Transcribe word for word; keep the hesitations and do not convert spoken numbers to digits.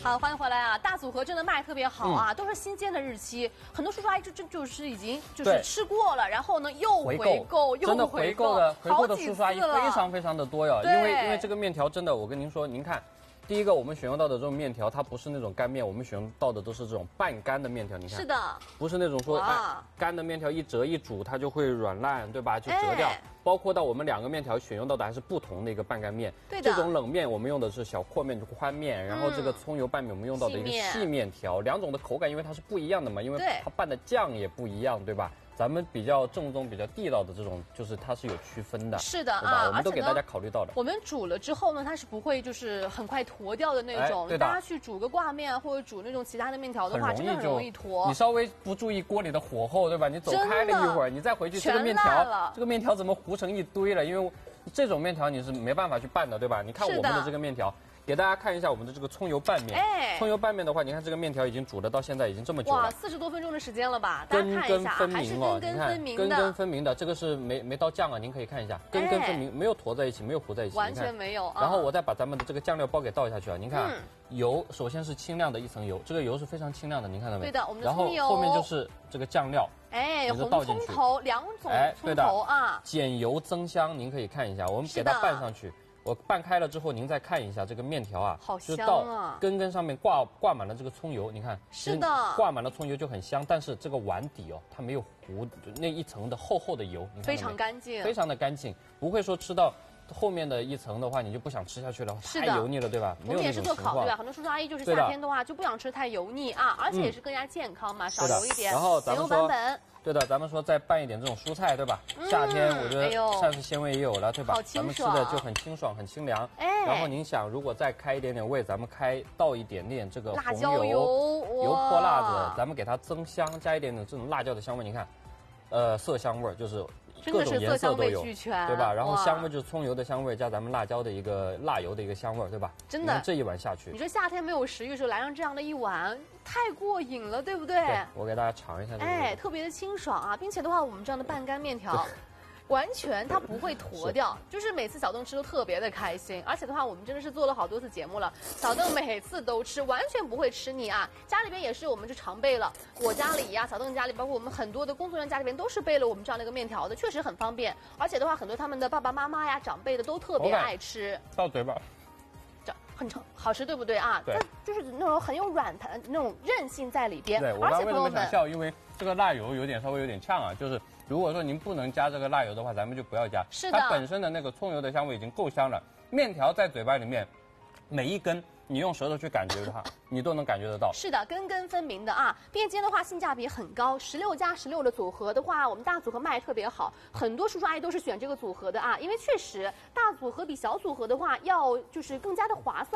好，欢迎回来啊！大组合真的卖特别好啊，嗯、都是新鲜的日期。很多叔叔阿姨就真就是已经就是吃过了，然后呢又回购，又真的回购的回购的叔叔阿姨非常非常的多呀。因为因为这个面条真的，我跟您说，您看。 第一个，我们选用到的这种面条，它不是那种干面，我们选用到的都是这种半干的面条。你看， 是的， 不是那种说哎干的面条一折一煮它就会软烂，对吧？就折掉。哎、包括到我们两个面条选用到的还是不同的一个半干面。 对的。 这种冷面我们用的是小阔面、宽面，然后这个葱油拌面我们用到的一个细面条，两种的口感因为它是不一样的嘛，因为它拌的酱也不一样，对吧？ 咱们比较正宗、比较地道的这种，就是它是有区分的。 是的啊， 我们都给大家考虑到的。 我们煮了之后呢，它是不会就是很快坨掉的那种。 对的。 大家去煮个挂面或者煮那种其他的面条的话，真的很容易坨。 你稍微不注意锅里的火候，对吧？你走开了一会儿，你再回去这个面条，这个面条怎么糊成一堆了？因为这种面条你是没办法去拌的，对吧？你看我们的这个面条。 给大家看一下我们的这个葱油拌面。哎，葱油拌面的话，你看这个面条已经煮了到现在已经这么久了。哇， 四十多分钟的时间了吧？大家看一下，还是根根分明的。 根根分明的，这个是没没到酱啊，您可以看一下，根根分明，没有坨在一起，没有糊在一起， 完全没有。 然后我再把咱们的这个酱料包给倒下去啊，您看，油首先是清亮的一层油，这个油是非常清亮的，您看到没？ 对的，我们的葱油。然后后面就是这个酱料。 哎，红葱头两种葱头啊， 减油增香，您可以看一下，我们给它拌上去。 我拌开了之后，您再看一下这个面条啊， 好香啊！ 就是到根根上面挂挂满了这个葱油，你看， 是的， 挂满了葱油就很香。但是这个碗底哦，它没有糊那一层的厚厚的油，你看非常干净， 非常的干净，不会说吃到后面的一层的话，你就不想吃下去了，太油腻了，对吧？ 我们也是做考虑啊，很多叔叔阿姨就是夏天的话就不想吃太油腻啊，而且也是更加健康嘛，少油一点。 然后咱们说。 版对的，咱们说再拌一点这种蔬菜，对吧？嗯、夏天我觉得膳食纤维也有了，对吧？咱们吃的就很清爽、很清凉。哎，然后您想，如果再开一点点味，咱们开倒一点点这个红油，油泼辣子，咱们给它增香，加一点点这种辣椒的香味。你看，呃，色香味就是各种颜色都有，对吧？然后香味就是葱油的香味，加咱们辣椒的一个辣油的一个香味，对吧？ 真的， 这一碗下去， 你说夏天没有食欲的时候来上这样的一碗。 太过瘾了，对不对？ 对，我给大家尝一下这个。 哎，特别的清爽啊，并且的话，我们这样的半干面条，完全它不会坨掉，就是每次小邓吃都特别的开心。而且的话，我们真的是做了好多次节目了，小邓每次都吃，完全不会吃腻啊。家里边也是，我们就常备了。我家里呀、啊，小邓家里，包括我们很多的工作人员家里边都是备了我们这样的一个面条的，确实很方便。而且的话，很多他们的爸爸妈妈呀、长辈的都特别爱吃。 到嘴巴。 很成好吃，对不对啊？ 对， 就是那种很有软弹、那种韧性在里边。 对，我刚为什么想笑？因为这个辣油有点稍微有点呛啊。就是如果说您不能加这个辣油的话，咱们就不要加。 是的， 它本身的那个葱油的香味已经够香了。面条在嘴巴里面，每一根你用舌头去感觉的话，你都能感觉得到。 是的，根根分明的啊。便捷的话，性价比很高，十六加十六的组合的话，我们大组合卖特别好，很多叔叔阿姨都是选这个组合的啊，因为确实大组合比小组合的话要就是更加的划算。